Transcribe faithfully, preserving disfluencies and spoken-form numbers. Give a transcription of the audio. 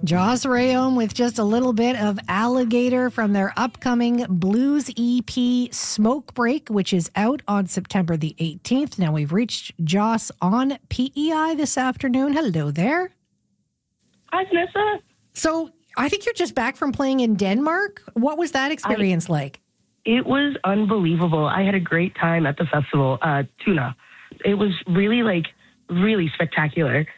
Joss Rayom with just a little bit of Alligator from their upcoming Blues E P Smoke Break, which is out on September the eighteenth. Now we've reached Joss on P E I this afternoon. Hello there. Hi, Vanessa. So I think you're just back from playing in Denmark. What was that experience I, like? It was unbelievable. I had a great time at the festival, uh, Tuna. It was really, like, really spectacular.